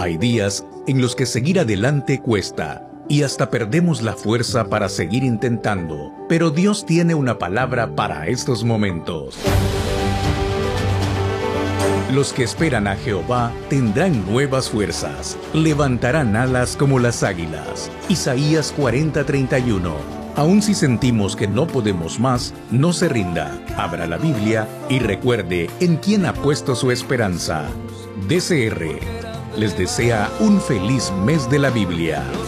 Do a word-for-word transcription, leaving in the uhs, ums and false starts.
Hay días en los que seguir adelante cuesta y hasta perdemos la fuerza para seguir intentando, pero Dios tiene una palabra para estos momentos. Los que esperan a Jehová tendrán nuevas fuerzas, levantarán alas como las águilas. Isaías cuarenta, treinta y uno. Aun si sentimos que no podemos más, no se rinda, abra la Biblia y recuerde en quién ha puesto su esperanza. D C R les desea un feliz mes de la Biblia.